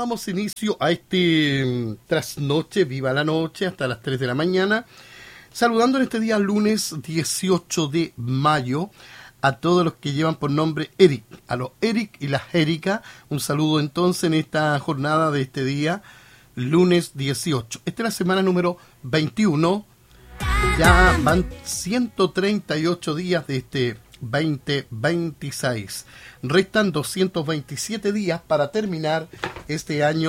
damos inicio a este trasnoche, viva la noche, hasta las 3 de la mañana, saludando en este día lunes 18 de mayo a todos los que llevan por nombre Eric, a los Eric y las Erika, un saludo entonces en esta jornada de este día, lunes 18. Esta es la semana número 21, ya van 138 días de este 2026. Restan 227 días para terminar este año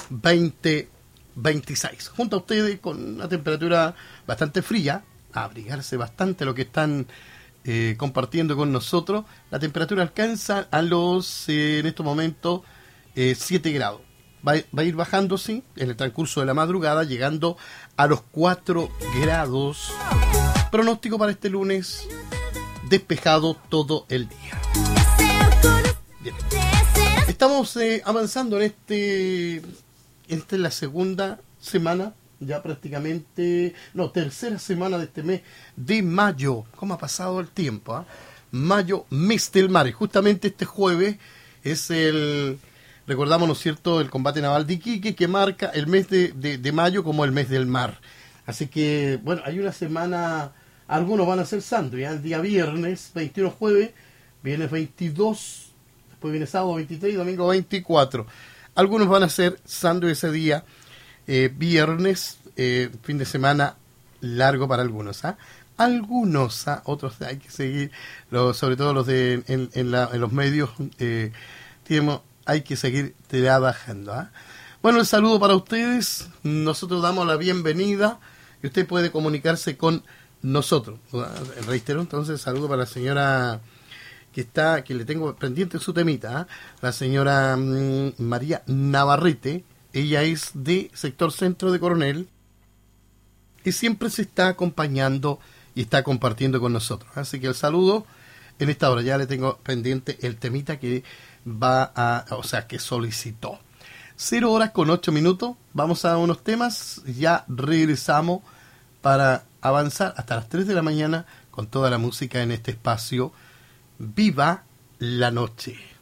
2026. Junto a ustedes con una temperatura bastante fría, a abrigarse bastante lo que están compartiendo con nosotros. La temperatura alcanza a los, en estos momentos, 7 grados. Va a ir bajando, sí, en el transcurso de la madrugada, llegando a los 4 grados. Pronóstico para este lunes: despejado todo el día. Bien. Estamos avanzando en esta es la segunda semana, ya prácticamente, tercera semana de este mes de mayo. ¿Cómo ha pasado el tiempo? Mayo, mes del mar. Y justamente este jueves es recordamos, ¿no es cierto?, el combate naval de Iquique, que marca el mes de mayo como el mes del mar. Así que, bueno, hay una semana. Algunos van a ser santos, ya el día viernes, 21 jueves, viernes 22, después viene sábado 23 y domingo 24. Algunos van a ser santos ese día, viernes, fin de semana largo para algunos. Algunos, otros hay que seguir, sobre todo los en los medios, hay que seguir trabajando. Bueno, el saludo para ustedes, nosotros damos la bienvenida y usted puede comunicarse con nosotros. Reitero entonces, saludo para la señora que le tengo pendiente su temita, la señora María Navarrete. Ella es de sector centro de Coronel y siempre se está acompañando y está compartiendo con nosotros. Así que el saludo en esta hora. Ya le tengo pendiente el temita que que solicitó. 0 horas con 8 minutos. Vamos a unos temas. Ya regresamos para avanzar hasta las 3 de la mañana con toda la música en este espacio. Viva la noche.